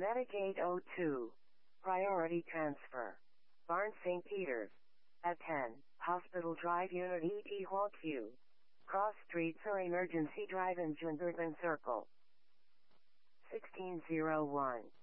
Metagate 02. Priority transfer. Barn St. Peter's. At 10, Hospital Drive Unit ET Hall Q. Cross Streets or Emergency Drive in Jungervan Circle. 1601.